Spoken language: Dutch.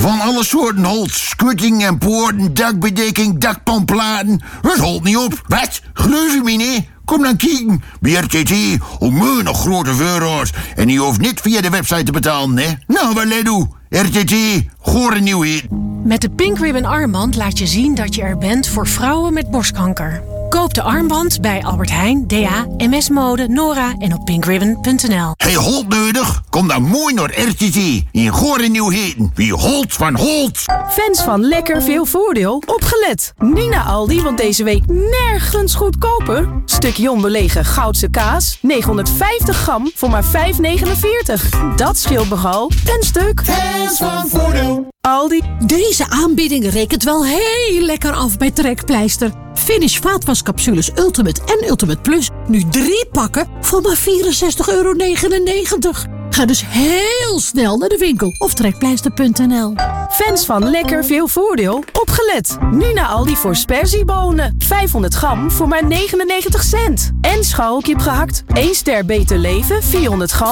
Van alle soorten holt. Schutting en poorten, dakbedekking, dakpanplaten. Het holt niet op. Wat? Geloof je me niet? Kom dan kijken. Bij RTT onmeunig grote euro's. En je hoeft niet via de website te betalen, hè? Nou, wat let u? RTT, gore nieuwheid. Met de Pink Ribbon armband laat je zien dat je er bent voor vrouwen met borstkanker. Koop de armband bij Albert Heijn, DA, MS Mode, Nora en op pinkribbon.nl. Hey, Holt nodig? Kom dan mooi naar RTT. In gore nieuwheden. Wie Holt van Holt. Fans van lekker veel voordeel, opgelet. Niet naar Aldi, want deze week nergens goedkoper. Stukje onbelegen Goudse kaas, 950 gram voor maar €5,49. Dat scheelt nogal een stuk. Fans van voordeel. Aldi. Deze aanbieding rekent wel heel lekker af bij Trekpleister. Finish vaatwascapsules Ultimate en Ultimate Plus. Nu 3 pakken voor maar €64,99. Ga dus heel snel naar de winkel of trekpleister.nl. Fans van lekker veel voordeel, opgelet. Nu naar Aldi voor sperziebonen. 500 gram voor maar 99 cent. En scharrelkip gehakt, 1 ster beter leven, 400 gram.